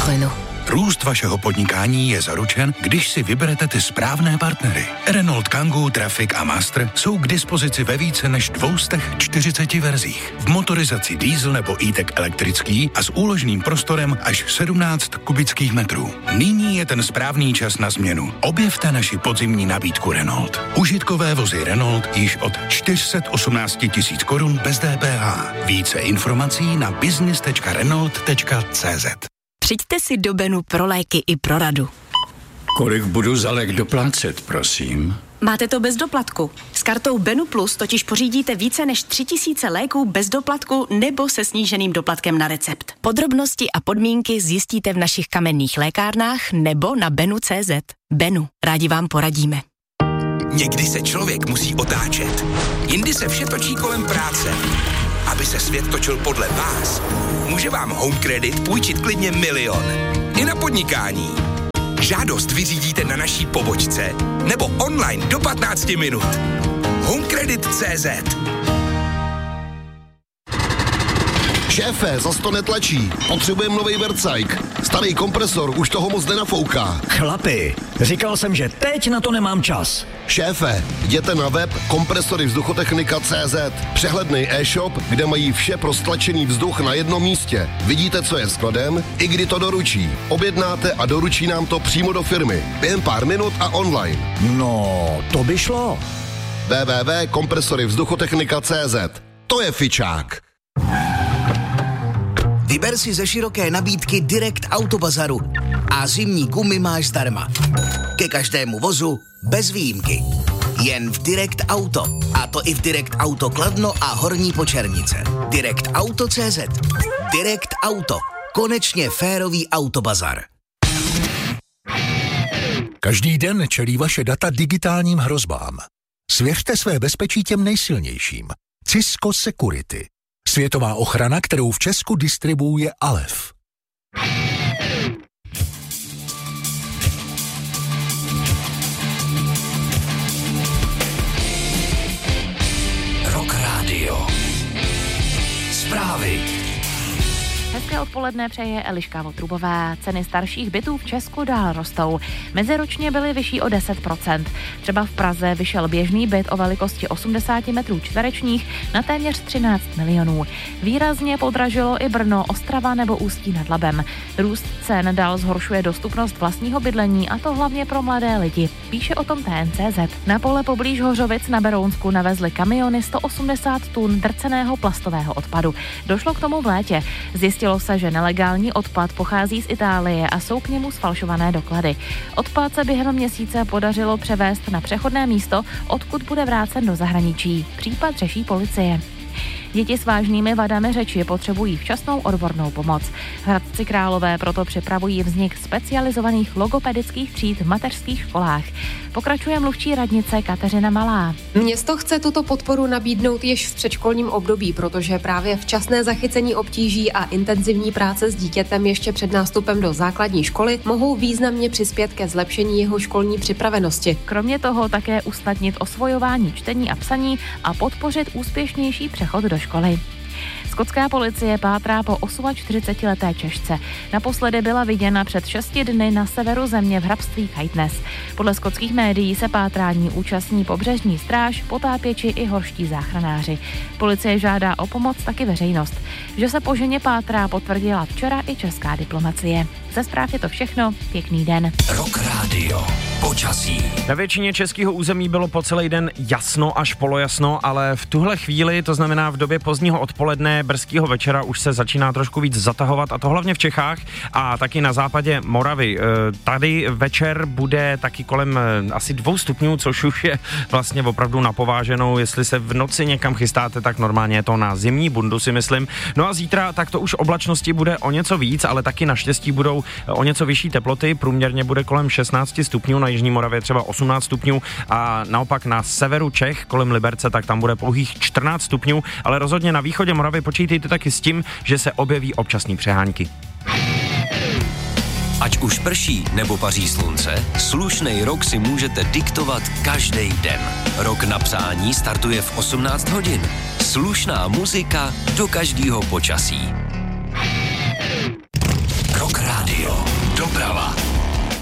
plynu. Růst vašeho podnikání je zaručen, když si vyberete ty správné partnery. Renault Kangoo, Trafic a Master jsou k dispozici ve více než 240 verzích. V motorizaci diesel nebo e-tech elektrický a s úložným prostorem až 17 kubických metrů. Nyní je ten správný čas na změnu. Objevte naši podzimní nabídku Renault. Užitkové vozy Renault již od 418 000 korun bez DPH. Více informací na business.renault.cz. Přijďte si do Benu pro léky i pro radu. Kolik budu za lék doplácet, prosím? Máte to bez doplatku. S kartou Benu Plus totiž pořídíte více než 3000 léků bez doplatku nebo se sníženým doplatkem na recept. Podrobnosti a podmínky zjistíte v našich kamenných lékárnách nebo na benu.cz. Benu, rádi vám poradíme. Někdy se člověk musí otáčet. Jindy se vše točí kolem práce. Aby se svět točil podle vás, může vám Home Credit půjčit klidně 1 000 000. I na podnikání. Žádost vyřídíte na naší pobočce nebo online do 15 minut. Homecredit.cz. Šéfe, zas to netlačí. Potřebujeme nový Vercajk. Starý kompresor už toho moc nenafouká. Chlapi, říkal jsem, že teď na to nemám čas. Šéfe, jděte na web kompresorivzduchotechnika.cz. Přehledný e-shop, kde mají vše pro stlačený vzduch na jednom místě. Vidíte, co je skladem, i kdy to doručí. Objednáte a doručí nám to přímo do firmy. Během pár minut a online. No, to by šlo. www.kompresorivzduchotechnika.cz. To je fičák. Vyber si ze široké nabídky Direct Auto Bazaru a zimní gumy máš zdarma. Ke každému vozu bez výjimky. Jen v Direct Auto. A to i v Direct Auto Kladno a Horní Počernice. Direct Auto.cz. Direct Auto. Konečně férový autobazar. Každý den čelí vaše data digitálním hrozbám. Svěřte své bezpečí těm nejsilnějším. Cisco Security. Světová ochrana, kterou v Česku distribuuje Alef. Rock Radio. Zprávy. Hezké odpoledne přeje Eliška Votrubová. Ceny starších bytů v Česku dál rostou. Meziročně byly vyšší o 10%. Třeba v Praze vyšel běžný byt o velikosti 80 metrů čtverečních na téměř 13 milionů. Výrazně podražilo i Brno, Ostrava nebo Ústí nad Labem. Růst cen dál zhoršuje dostupnost vlastního bydlení, a to hlavně pro mladé lidi. Píše o tom TN.cz. Na pole poblíž Hořovic na Berounsku navezly kamiony 180 tun drceného plastového odpadu. Došlo k tomu v létě. Zjistilo se, že nelegální odpad pochází z Itálie a jsou k němu sfalšované doklady. Odpad se během měsíce podařilo převést na přechodné místo, odkud bude vrácen do zahraničí. Případ řeší policie. Děti s vážnými vadami řeči potřebují včasnou odbornou pomoc. V Hradci Králové proto připravují vznik specializovaných logopedických tříd v mateřských školách. Pokračuje mluvčí radnice Kateřina Malá. Město chce tuto podporu nabídnout již v předškolním období, protože právě včasné zachycení obtíží a intenzivní práce s dítětem ještě před nástupem do základní školy mohou významně přispět ke zlepšení jeho školní připravenosti. Kromě toho také usnadnit osvojování čtení a psaní a podpořit úspěšnější přechod do školy. Skotská policie pátrá po 48leté Češce. Naposledy byla viděna před 6 dny na severu země v hrabství Caithness. Podle skotských médií se pátrání účastní pobřežní stráž, potápěči i horští záchranáři. Policie žádá o pomoc taky veřejnost. Že se po ženě pátrá, potvrdila včera i česká diplomacie. Ze zpráv je to všechno. Pěkný den. Rock Radio. Počasí. Na většině českého území bylo po celý den jasno až polojasno, ale v tuhle chvíli, to znamená v době pozdního odpoledne, brzkého večera, už se začíná trošku víc zatahovat, a to hlavně v Čechách a taky na západě Moravy. Tady večer bude taky kolem asi 2 stupňů, což už je vlastně opravdu napováženou. Jestli se v noci někam chystáte, tak normálně je to na zimní bundu, si myslím. No a zítra tak to už oblačnosti bude o něco víc, ale taky naštěstí budou o něco vyšší teploty. Průměrně bude kolem 16 stupňů, na jižní Moravě třeba 18 stupňů a naopak na severu Čech kolem Liberce, tak tam bude pouhých 14 stupňů, ale rozhodně na východě Moravy počítejte taky s tím, že se objeví občasný přehánky. Ať už prší nebo paří slunce, slušnej rok si můžete diktovat každý den. Rok na psání startuje v 18 hodin. Slušná muzika do každého počasí. Rock Radio.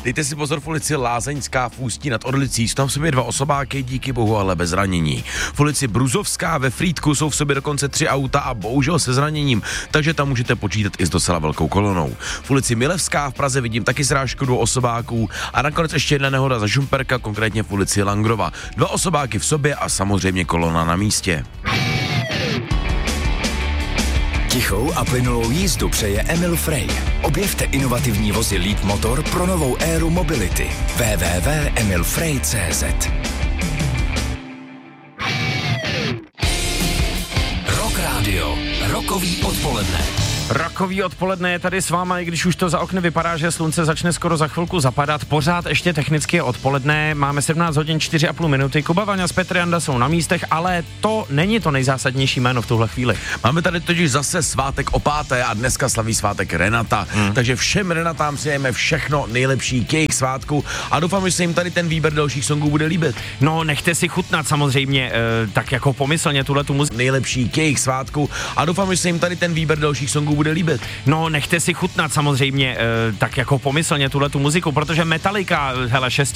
Dejte si pozor v ulici Lázeňská v Ústí nad Orlicí, jsou tam v sobě 2 osobáky, díky bohu, ale bez zranění. V ulici Bruzovská ve Frýdku jsou v sobě dokonce 3 auta a bohužel se zraněním, takže tam můžete počítat i s docela velkou kolonou. V ulici Milevská v Praze vidím taky srážku 2 osobáků a nakonec ještě jedna nehoda za Šumperka, konkrétně v ulici Langrova. 2 osobáky v sobě a samozřejmě kolona na místě. Tichou a plynulou jízdu přeje Emil Frey. Objevte inovativní vozy Leap Motor pro novou éru mobility. www.emilfrey.cz. Rock Radio. Rockový odpoledne. Rokový odpoledne je tady s váma, i když už to za okny vypadá, že slunce začne skoro za chvilku zapadat. Pořád ještě technicky je odpoledne, máme 17 hodin 4,5 minuty. Kuba, Vaňa s Petr Janda jsou na místech, ale to není to nejzásadnější jméno v tuhle chvíli. Máme tady totiž zase svátek o 5. a dneska slaví svátek Renata. Takže všem Renatám přejeme všechno nejlepší k jejich svátku a doufám, že se jim tady ten výběr dalších songů bude líbit. No, nechte si chutnat samozřejmě, tak jako pomyslně tuhletu muziku. Nejlepší k jejich svátku a doufám, že se jim tady ten výběr dalších songů bude líbit. No, nechte si chutnat samozřejmě, tak jako pomyslně tuhletu muziku, protože Metallica, hele, 6